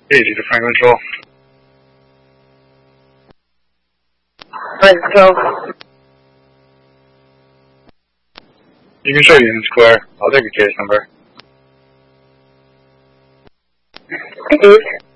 Easy to Franklin Control. Franklin Control. You can show units clear. I'll take a case number. Please.